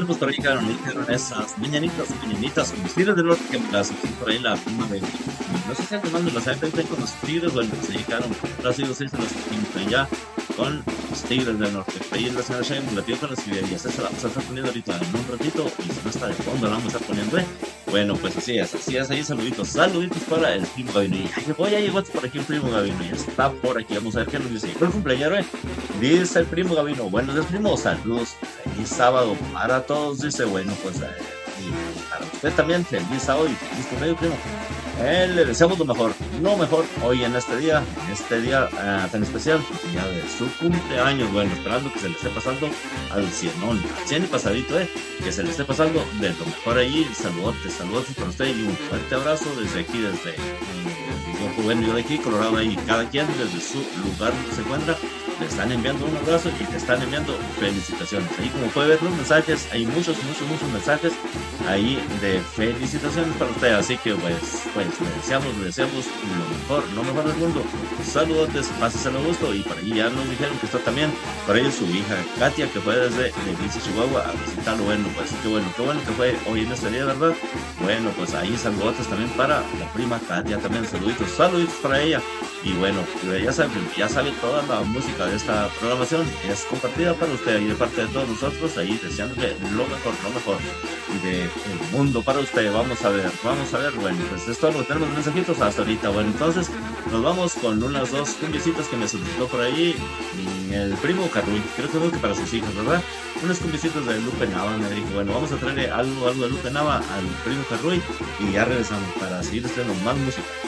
tenemos por ahí, quedaron esas mañanitas, con los Tigres del Norte que me las hicieron por ahí la prima de. No sé si antes más me las habían pedido con los Tigres, bueno, se llegaron, las sido seis, se las pintan ya con los Tigres del Norte. Ahí la señora Shane me la pidió con las ideas, esa la vamos a estar poniendo ahorita en un ratito, y si no está de fondo, la vamos a estar poniendo, Bueno, pues así es, ahí saluditos para el primo Gabino. Y ya llegó por aquí el primo Gabino, ya está por aquí, vamos a ver qué nos dice. ¿Fue el cumpleaños, Dice el primo Gabino, buenos días primo, saludos, feliz sábado para todos, dice, bueno, pues, y para usted también, feliz sábado y feliz cumpleaños primo. Le deseamos lo mejor hoy en este día tan especial, día de su cumpleaños, bueno, esperando que se le esté pasando al 100, ¿no? Al 100 y pasadito, que se le esté pasando de lo mejor allí, saludotes para usted y un fuerte abrazo desde aquí, yo de aquí, Colorado, ahí, cada quien desde su lugar donde se encuentra, le están enviando un abrazo y te están enviando felicitaciones. Ahí como puede ver los mensajes, hay muchos mensajes ahí de felicitaciones para usted, así que pues le deseamos lo mejor del mundo. Saludotes, páseselo a gusto, y por ahí ya nos dijeron que está también por ahí su hija Katia, que fue desde Belice, Chihuahua, a visitarlo. Bueno, pues qué bueno que fue hoy en este día, ¿verdad? Bueno, pues ahí saludotes también para la prima Katia, también saluditos para ella. Y bueno, ya sabe toda la música de esta programación es compartida para usted y de parte de todos nosotros, ahí deseándole lo mejor del mundo para usted. Vamos a ver, bueno, pues esto lo tenemos mensajitos hasta ahorita. Bueno, entonces nos vamos con unas dos cumbiecitas que me solicitó por ahí el primo Carruy, creo que para sus hijas, ¿verdad? Unas cumbiecitas de Lupe Nava, me dijo, bueno, vamos a traerle algo de Lupe Nava al primo Carruy y ya regresamos para seguir teniendo más música.